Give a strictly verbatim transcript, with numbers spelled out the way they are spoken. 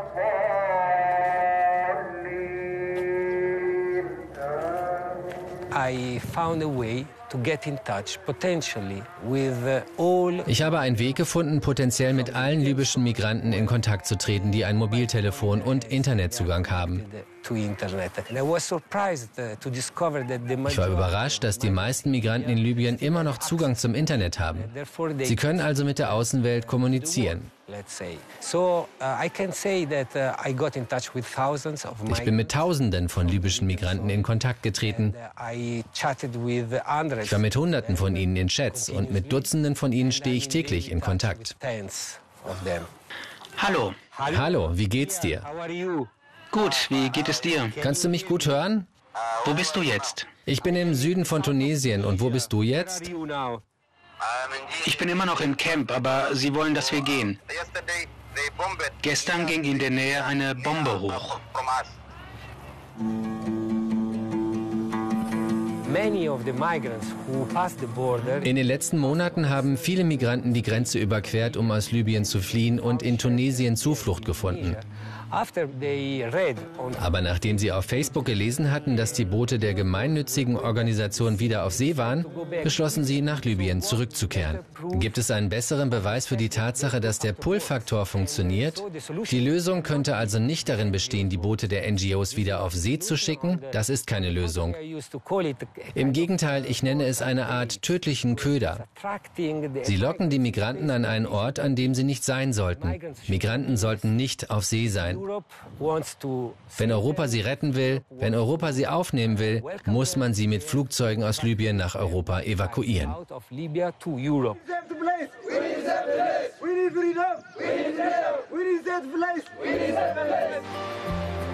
I found a way to get in touch potentially with all. Ich habe einen Weg gefunden, potenziell mit allen libyschen Migranten in Kontakt zu treten, die ein Mobiltelefon und Internetzugang haben. Ich war überrascht, dass die meisten Migranten in Libyen immer noch Zugang zum Internet haben. Sie können also mit der Außenwelt kommunizieren. Ich bin mit Tausenden von libyschen Migranten in Kontakt getreten. Ich war mit Hunderten von ihnen in Chats und mit Dutzenden von ihnen stehe ich täglich in Kontakt. Hallo. Hallo, wie geht's dir? Gut, wie geht es dir? Kannst du mich gut hören? Wo bist du jetzt? Ich bin im Süden von Tunesien. Und wo bist du jetzt? Ich bin immer noch im Camp, aber sie wollen, dass wir gehen. Gestern ging in der Nähe eine Bombe hoch. In den letzten Monaten haben viele Migranten die Grenze überquert, um aus Libyen zu fliehen und in Tunesien Zuflucht gefunden. Aber nachdem sie auf Facebook gelesen hatten, dass die Boote der gemeinnützigen Organisation wieder auf See waren, beschlossen sie, nach Libyen zurückzukehren. Gibt es einen besseren Beweis für die Tatsache, dass der Pull-Faktor funktioniert? Die Lösung könnte also nicht darin bestehen, die Boote der N G Os wieder auf See zu schicken. Das ist keine Lösung. Im Gegenteil, ich nenne es eine Art tödlichen Köder. Sie locken die Migranten an einen Ort, an dem sie nicht sein sollten. Migranten sollten nicht auf See sein. Wenn Europa sie retten will, wenn Europa sie aufnehmen will, muss man sie mit Flugzeugen aus Libyen nach Europa evakuieren. We need